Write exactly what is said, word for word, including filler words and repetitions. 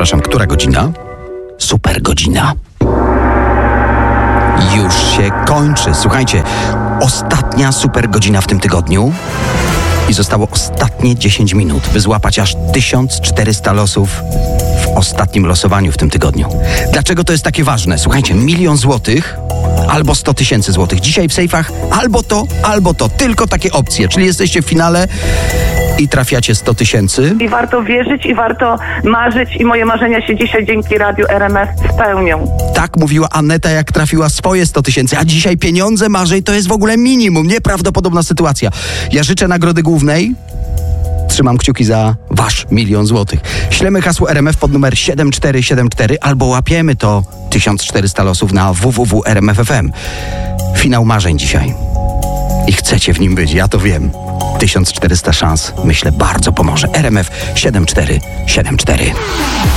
przepraszam, która godzina? Super godzina. Już się kończy. Słuchajcie, ostatnia super godzina w tym tygodniu i zostało ostatnie dziesięć minut, by złapać aż tysiąc czterysta losów w ostatnim losowaniu w tym tygodniu. Dlaczego to jest takie ważne? Słuchajcie, milion złotych albo sto tysięcy złotych. Dzisiaj w sejfach albo to, albo to. Tylko takie opcje. Czyli jesteście w finale i trafiacie sto tysięcy. I warto wierzyć, i warto marzyć, i moje marzenia się dzisiaj dzięki Radiu R M F spełnią. Tak mówiła Aneta, jak trafiła swoje sto tysięcy, a dzisiaj pieniądze marzeń to jest w ogóle minimum. Nieprawdopodobna sytuacja. Ja życzę nagrody głównej. Trzymam kciuki za wasz milion złotych. Ślemy hasło R M F pod numer siedem cztery siedem cztery albo łapiemy to tysiąc czterysta losów na w w w kropka r m f kropka f m. Finał marzeń dzisiaj. I chcecie w nim być, ja to wiem. tysiąc czterysta szans, myślę, bardzo pomoże. R M F siedem cztery siedem cztery.